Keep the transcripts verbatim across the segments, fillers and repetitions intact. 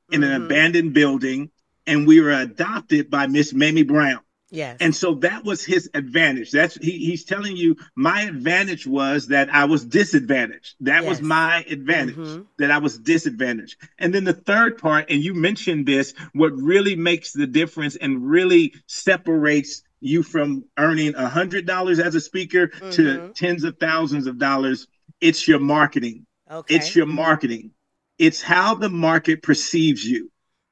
in an Mm-hmm. abandoned building, and we were adopted by Miss Mamie Brown. Yes. And so that was his advantage. That's he, he's telling you my advantage was that I was disadvantaged. That was Yes. my advantage, Mm-hmm. that I was disadvantaged. And then the third part, and you mentioned this, what really makes the difference and really separates you from earning a hundred dollars as a speaker to Mm-hmm. tens of thousands of dollars, it's your marketing. It's Okay. your marketing. It's how the market perceives you.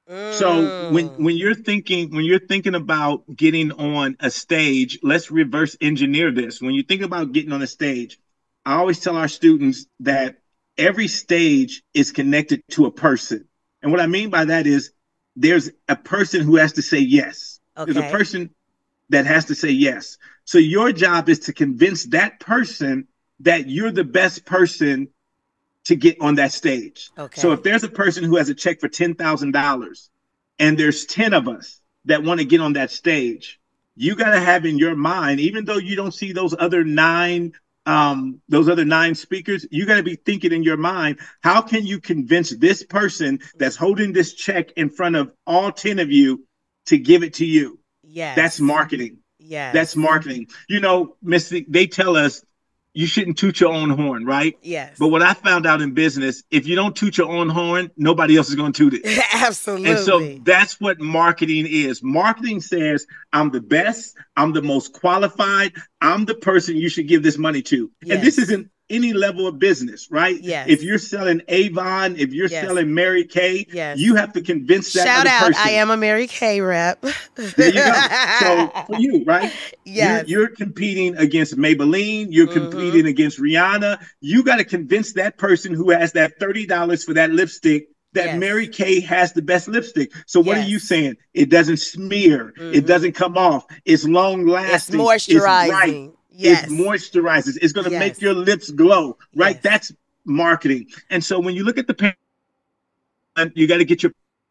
So when Mm. when you're thinking when you're thinking about getting on a stage, let's reverse engineer this. When you think about getting on a stage, I always tell our students that every stage is connected to a person. And what I mean by that is there's a person who has to say yes. There's a Okay. person that has to say yes. So your job is to convince that person that you're the best person to get on that stage. So if Okay. there's a person who has a check for ten thousand dollars and there's ten of us that want to get on that stage, you got to have in your mind, even though you don't see those other nine, um, those other nine speakers, you got to be thinking in your mind, how can you convince this person that's holding this check in front of all ten of you to give it to you? That's Yes. marketing. That's Yes. marketing. You know, Misty, they tell us you shouldn't toot your own horn, right? But Yes. what I found out in business, if you don't toot your own horn, nobody else is going to toot it. And so Absolutely. that's what marketing is. Marketing says, I'm the best, I'm the most qualified, I'm the person you should give this money to. And this Yes. isn't any level of business, right? If Yes. you're selling Avon, if you're Yes. selling Mary Kay, Yes. you have to convince that Shout other out, I person. am a Mary Kay rep. There you go. So for you, right? You're Yes. you're competing against Maybelline. You're Mm-hmm. competing against Rihanna. You got to convince that person who has that thirty dollars for that lipstick that Yes. Mary Kay has the best lipstick. So what are you Yes. saying? It doesn't smear. It Mm-hmm. doesn't come off. It's long It's lasting. It's bright. moisturizing. It Yes. moisturizes. It's going to make Yes. your lips glow, right? Yes. That's marketing. And so when you look at the parent, you got to get your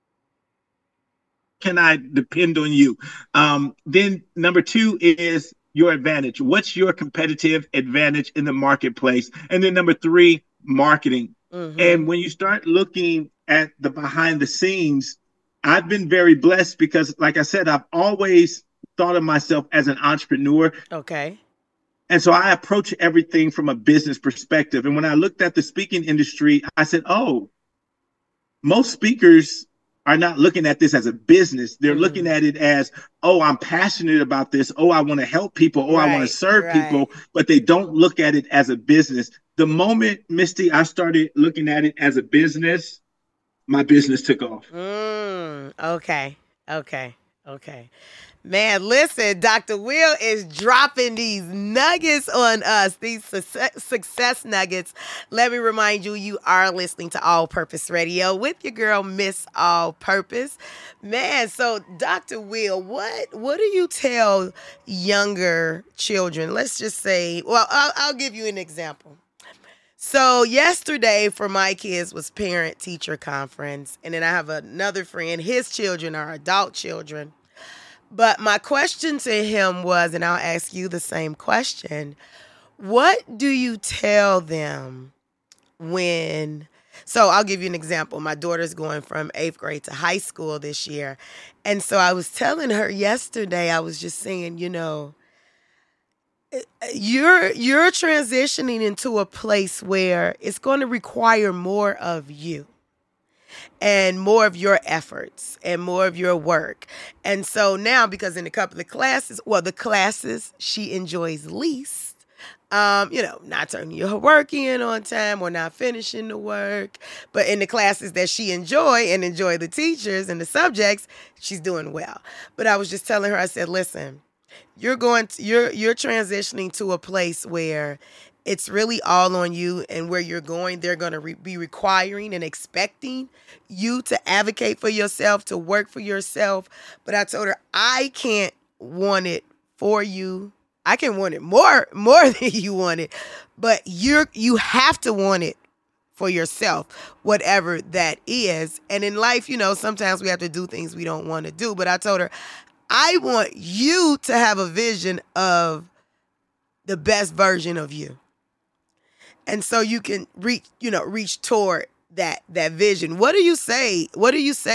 can I depend on you? Um, then number two is your advantage. What's your competitive advantage in the marketplace? And then number three, marketing. Mm-hmm. And when you start looking at the behind the scenes, I've been very blessed because, like I said, I've always thought of myself as an entrepreneur. Okay. And so I approach everything from a business perspective. And when I looked at the speaking industry, I said, oh, most speakers are not looking at this as a business. They're looking Mm. at it as, oh, I'm passionate about this. Oh, I want to help people. Oh, I want to Right. serve Right. people. But they don't look at it as a business. The moment, Misty, I started looking at it as a business, my business took off. Mm. Okay. Okay. Okay. Man, listen, Doctor Will is dropping these nuggets on us, these success, success nuggets. Let me remind you, you are listening to All Purpose Radio with your girl, Miss All Purpose. Man, so Doctor Will, what what do you tell younger children? Let's just say, well, I'll, I'll give you an example. So yesterday for my kids was parent-teacher conference, and then I have another friend, his children are adult children. But my question to him was, and I'll ask you the same question, what do you tell them when, so I'll give you an example. My daughter's going from eighth grade to high school this year. And so I was telling her yesterday, I was just saying, you know, you're you're transitioning into a place where it's going to require more of you and more of your efforts and more of your work. And so now, because in a couple of classes, well, the classes she enjoys least, um, you know, not turning your work in on time or not finishing the work, but in the classes that she enjoy and enjoy the teachers and the subjects, she's doing well. But I was just telling her, I said, listen, you're going to, you're you're transitioning to a place where it's really all on you, and where you're going, they're going to re- be requiring and expecting you to advocate for yourself, to work for yourself. But I told her, I can't want it for you. I can want it more, more than you want it, but you're, you have to want it for yourself, whatever that is. And in life, you know, sometimes we have to do things we don't want to do. But I told her, I want you to have a vision of the best version of you. And so you can reach, you know, reach toward that that vision. What do you say? What do you say